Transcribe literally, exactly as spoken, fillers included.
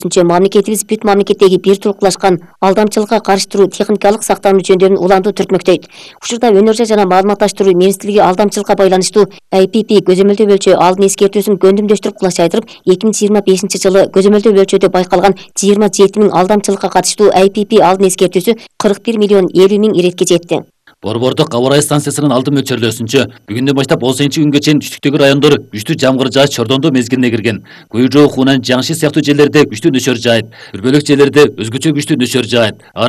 мамлекетибиз бүт мамлекеттеги бир турукулашкан алдамчылыкка каршы туруу техникалык сактануу жөндөмүн улантуу түртмөктөйт. Учурда Өнөр жана маалыматташтыруу министрлиги алдамчылыкка байланыштуу I P P көзөмөлдөө өлчөө алдын эскертүүсүн көндүмдөштүрүп кулаш айдырып, эки миң жыйырма бешинчи жылы көзөмөлдөө өлчөдө байкалган жыйырма жети миң алдамчылыкка катыштуу I P P алдын эскертүүсү кырк бир миллион элүү миң иретке жетти. Борбордук аба ырайы станциясынын алды мөлчөрлөөсүнчө бүгүндөн баштап он сегизинчи күнгө чейин түштүктөгү райондор күчтүү жамгыр жааш чордондоо мезгилине кирген. Гуйжоо, Хунан, Жаңши сыяктуу жерлерде күчтүү нөшөр жаайт. Бир бөлөк жерлерде өзгөчө күчтүү нөшөр жаайт.